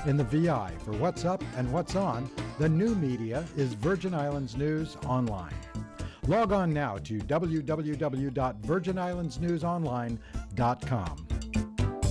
In the VI, for what's up and what's on, the new media is Virgin Islands News Online. Log on now to www.virginislandsnewsonline.com.